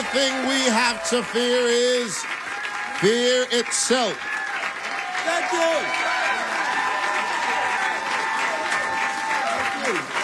thing we have to fear is fear itself. Thank you. Thank you.